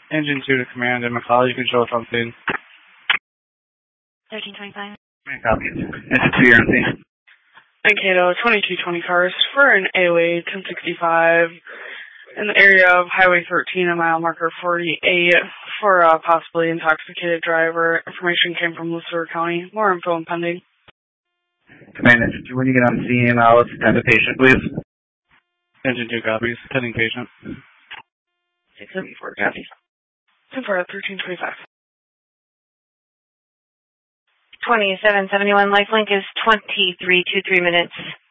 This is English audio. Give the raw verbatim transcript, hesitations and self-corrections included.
Engine two to command and McCall, you can show us on scene. thirteen twenty-five. Copy. Engine two, you're on scene. Mankato, twenty-two twenty-first, for an A O A ten sixty-five in the area of Highway thirteen, a mile marker forty-eight, for a possibly intoxicated driver. Information came from Lucero County. More info impending. Command Engine two, when you get on scene, uh, let's attend the patient, please. Engine two copies, attending patient. six seventy-four, copy. ten for thirteen twenty-five. twenty-seven seventy-one, lifelink is twenty-three to three minutes.